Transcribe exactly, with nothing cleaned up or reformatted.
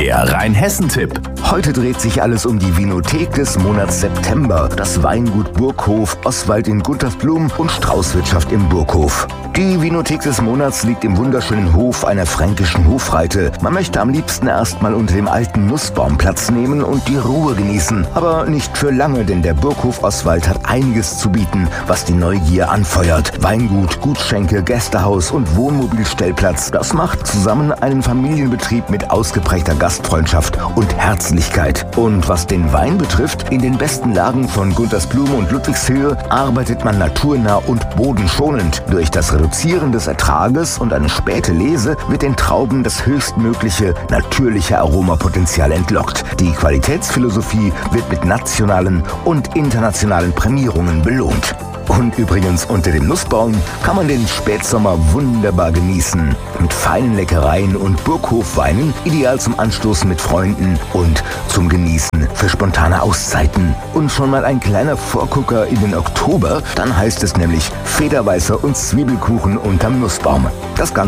Der Rheinhessen-Tipp. Heute dreht sich alles um die Vinothek des Monats September, das Weingut Burghof, Oswald in Guntersblum und Straußwirtschaft im Burghof. Die Vinothek des Monats liegt im wunderschönen Hof einer fränkischen Hofreite. Man möchte am liebsten erstmal unter dem alten Nussbaum Platz nehmen und die Ruhe genießen. Aber nicht für lange, denn der Burghof Oswald hat einiges zu bieten, was die Neugier anfeuert. Weingut, Gutschenke, Gästehaus und Wohnmobilstellplatz. Das macht zusammen einen Familienbetrieb mit ausgeprägter Gastfreundschaft und Herzlichkeit. Und was den Wein betrifft, in den besten Lagen von Guntersblum und Ludwigshöhe arbeitet man naturnah und bodenschonend. Durch das Reduzieren des Ertrages und eine späte Lese wird den Trauben das höchstmögliche natürliche Aromapotenzial entlockt. Die Qualitätsphilosophie wird mit nationalen und internationalen Prämierungen belohnt. Und übrigens, unter dem Nussbaum kann man den Spätsommer wunderbar genießen. Mit feinen Leckereien und Burghofweinen, ideal zum Anstoßen mit Freunden und zum Genießen für spontane Auszeiten. Und schon mal ein kleiner Vorgucker in den Oktober, dann heißt es nämlich Federweißer und Zwiebelkuchen unterm Nussbaum. Das Ganze